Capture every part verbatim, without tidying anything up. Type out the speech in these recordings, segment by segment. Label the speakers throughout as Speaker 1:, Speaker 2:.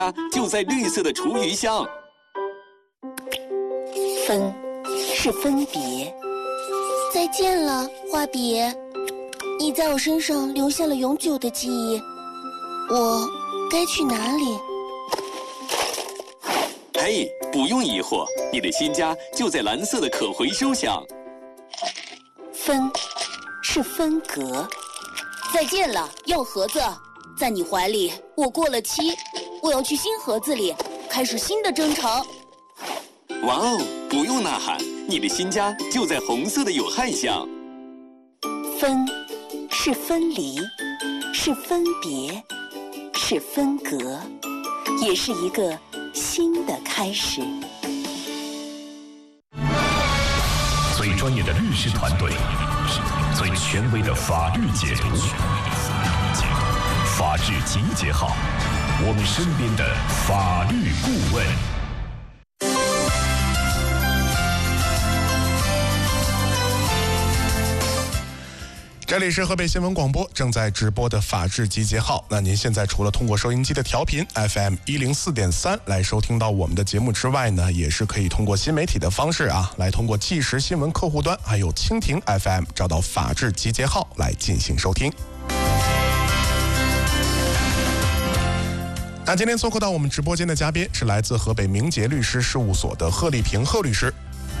Speaker 1: 就在绿色的厨余箱。
Speaker 2: 分是分别，再见了，花别，你在我身上留下了永久的记忆，我该去哪里？
Speaker 1: 嘿，不用疑惑，你的新家就在蓝色的可回收箱。
Speaker 2: 分是分隔，再见了，药盒子，在你怀里，我过了期，我要去新盒子里，开始新的征程。
Speaker 1: 哇哦，不用呐喊，你的新家就在红色的有害箱。
Speaker 2: 分是分离，是分别，是分隔，也是一个新的开始。
Speaker 3: 最专业的律师团队，最权威的法律解读，法治集结号，我们身边的法律顾问。
Speaker 4: 这里是河北新闻广播正在直播的法治集结号。那您现在除了通过收音机的调频 F M 一零四点三 来收听到我们的节目之外呢，也是可以通过新媒体的方式啊，来通过即时新闻客户端还有蜻蜓 F M 找到法治集结号来进行收听。那今天做客到我们直播间的嘉宾是来自河北明杰律师事务所的贺丽萍贺律师。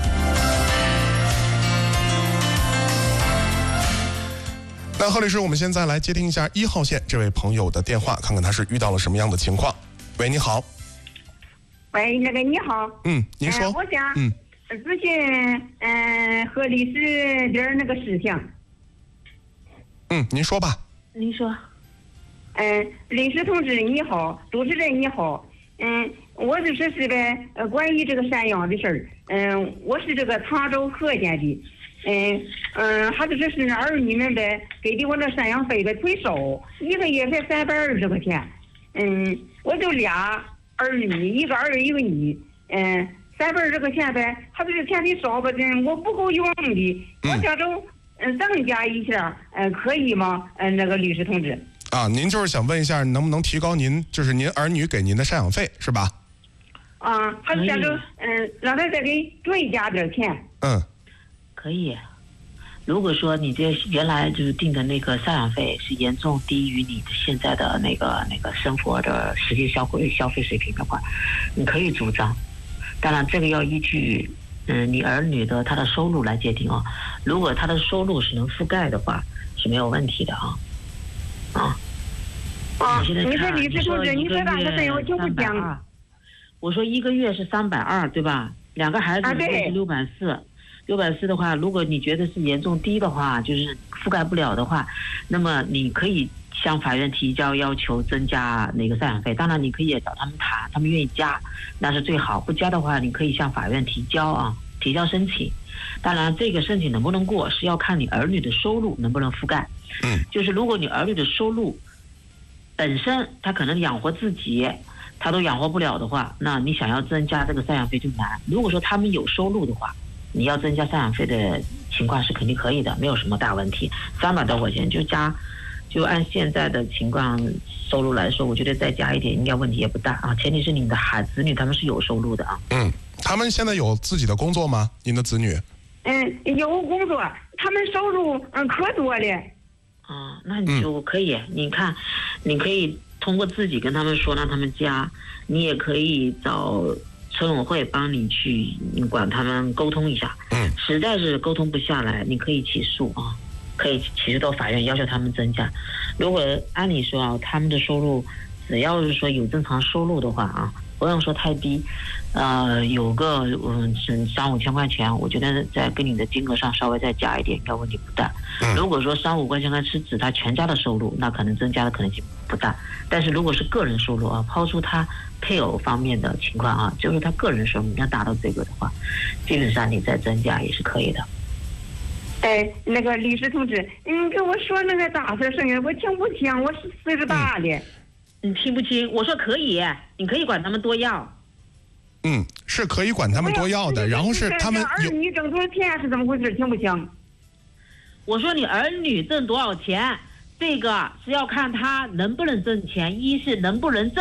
Speaker 4: 那贺律师，我们现在来接听一下一号线这位朋友的电话，看看他是遇到了什么样的情况。喂，你好。
Speaker 5: 喂，那个你好。
Speaker 4: 嗯，您说。
Speaker 5: 呃、我想
Speaker 4: 嗯
Speaker 5: 咨询嗯和律师点儿那个事情。
Speaker 4: 嗯，您说吧。
Speaker 5: 您说。嗯，律师同志你好，主持人你好。嗯，我就说是呗，呃，关于这个赡养的事儿。嗯，我是这个常州河县的。嗯嗯，还是说是儿女们呗，给的我那赡养费呗忒少，一个月才三百二十块钱。嗯，我就俩儿女，一个儿一个女。嗯，三百二十块钱呗，他这个钱忒少吧？真我不够用的，我想着嗯增加一下，嗯，可以吗？嗯，那个律师同志。
Speaker 4: 啊，您就是想问一下，能不能提高您就是您儿女给您的赡养费是吧？
Speaker 5: 啊，还是想着嗯让他再给追加点钱。
Speaker 4: 嗯。
Speaker 6: 可以，如果说你这原来就是定的那个赡养费是严重低于你现在的那个那个生活的实际消费消费水平的话，你可以主张。当然，这个要依据嗯你儿女的他的收入来界定啊。如果他的收入是能覆盖的话，是没有问题的啊。啊。
Speaker 5: 啊，你说律师同志，你说那个费用就不讲。
Speaker 6: 我说一个月是三百二，对吧？两个孩子一个月是六百四。六百四的话，如果你觉得是严重低的话，就是覆盖不了的话，那么你可以向法院提交要求增加那个赡养费。当然，你可以也找他们谈，他们愿意加，那是最好。不加的话，你可以向法院提交啊，提交申请。当然，这个申请能不能过，是要看你儿女的收入能不能覆盖。
Speaker 4: 嗯，
Speaker 6: 就是如果你儿女的收入本身他可能养活自己，他都养活不了的话，那你想要增加这个赡养费就难。如果说他们有收入的话，你要增加赡养费的情况是肯定可以的，没有什么大问题。三百多块钱就加，就按现在的情况收入来说，我觉得再加一点应该问题也不大啊。前提是你的孩子女他们是有收入的啊。
Speaker 4: 嗯，他们现在有自己的工作吗？您的子女？
Speaker 5: 嗯，有工作，他们收入嗯可多了。
Speaker 6: 啊，那你就可以，嗯、你看，你可以通过自己跟他们说，让他们加，你也可以找村委会帮你去管他们沟通一下。
Speaker 4: 嗯，
Speaker 6: 实在是沟通不下来，你可以起诉啊，可以起诉到法院要求他们增加。如果按理说啊，他们的收入只要是说有正常收入的话啊，不用说太低，呃，有个嗯三五千块钱，我觉得在跟你的金额上稍微再加一点，应该问题不大。
Speaker 4: 嗯、
Speaker 6: 如果说三五块钱是指他全家的收入，那可能增加的可能性不大。但是如果是个人收入啊，抛出他配偶方面的情况啊，就是他个人收入要达到这个的话，基本上你再增加也是可以的。
Speaker 5: 哎，那个律师同志，你跟我说那个大声声音，我听不清，我是岁数大的。
Speaker 6: 嗯你听不清？我说可以，你可以管他们多要。
Speaker 4: 嗯，是可以管他们多要的，然后是他们
Speaker 5: 儿女挣多少钱是怎么回事？听不清。
Speaker 6: 我说你儿女挣多少钱，这个是要看他能不能挣钱，一是能不能挣，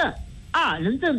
Speaker 6: 二人证